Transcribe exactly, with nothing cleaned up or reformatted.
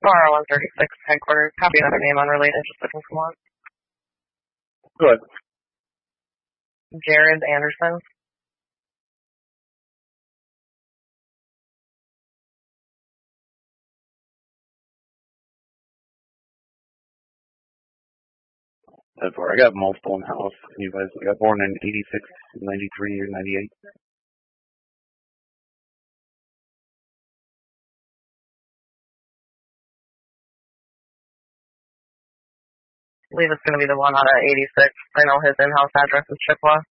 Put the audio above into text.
R one thirty-six headquarters. Copy another name unrelated, just looking for more. Good. Jared Anderson. That's where I got multiple in the house. You guys got born in eighty-six, ninety-three, or ninety-eight. I believe it's going to be the one out of eighty-six. I know his in-house address is Chippewa.